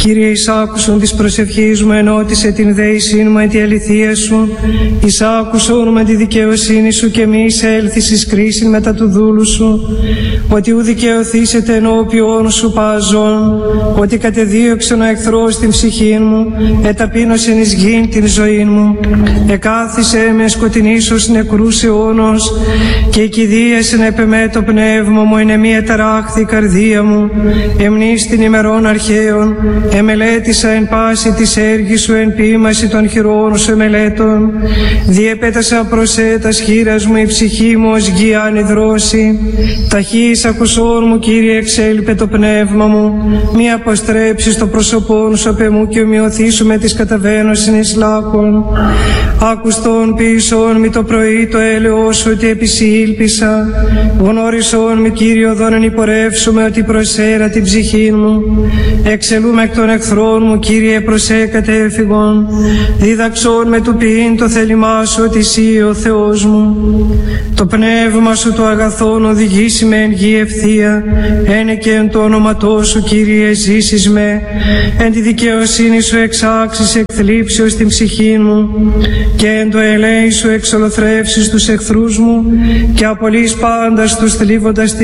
Κύριε, εισάκουσον της προσευχής μου, ενώτισε την δέησήν μου εν τη αληθεία σου. Εισάκουσον με τη δικαιοσύνη σου και μη εισέλθεις εις κρίσιν μετά του δούλου σου. Ότι ου δικαιωθήσετε ενώπιον σου παζών, ότι κατεδίωξεν ο εχθρός την ψυχή μου, εταπείνωσεν εις γην την ζωή μου. Εκάθισε με σκοτεινής ως νεκρούς αιώνος, και εκηδίεσεν επ' εμέ το πνεύμα μου, εν μη εταράχθη η καρδία μου. Εμνείς την ημερών αρχαίων, εμελέτησα εν πάση της έργης σου, εν ποίημαση των χειρών σου εμελέτων. Διεπέτασα προσέτας χείρας μου, η ψυχή μου ως γη ανυδρώσει. Ταχύς ακουσών μου, Κύριε, εξέλιπε το πνεύμα μου. Μη αποστρέψεις το πρόσωπόν σου απ' εμού και ομοιωθήσου με της καταβαίνωσιν εις λάκων. Άκουστον ποιησόν μη το πρωί το έλεος σου, ότι επισήλπισα. Γνώρισόν μη, Κύριε, οδόν εν υπορεύσουμε, ότι προσέρα την ψυχή μου. Εξελούμε εκ των εχθρών μου, Κύριε, προσέκατε έφυγον. Δίδαξόν με του ποιήν το θέλημά σου, ότι εσύ ο Θεός μου. Το πνεύμα σου το αγαθόν οδηγήσει με εν γη ευθεία. Ένε και εν το όνοματό σου, Κύριε, ζήσεις με. Εν τη δικαιοσύνη σου εξάξεις εκθλίψεως την ψυχή μου, και εν το ελέη σου εξολοθρεύσεις τους εχθρούς μου, και απολύς πάντα τους θλίβοντας